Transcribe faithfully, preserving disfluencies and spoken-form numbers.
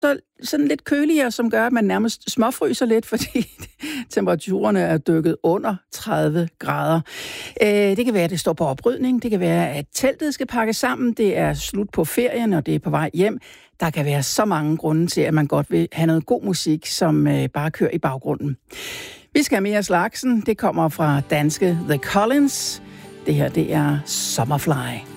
så sådan lidt køligere, som gør, at man nærmest småfryser lidt, fordi temperaturerne er dykket under tredive grader. Øh, det kan være, at det står på oprydning. Det kan være, at teltet skal pakkes sammen. Det er slut på ferien, og det er på vej hjem. Der kan være så mange grunde til, at man godt vil have noget god musik, som øh, bare kører i baggrunden. Vi skal have mere af slagsen. Det kommer fra danske The Collins. Det her, det er Summerfly.